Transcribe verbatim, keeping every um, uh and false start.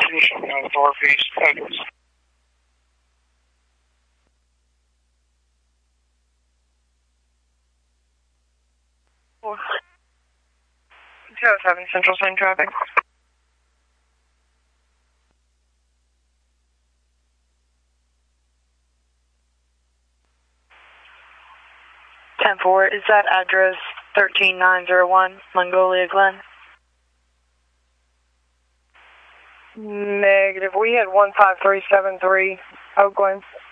station uh, northeast address. two oh seven Central Sign traffic. ten four, is that address thirteen nine oh one, Mongolia Glen? Negative. We had one five three seven three, Oakland.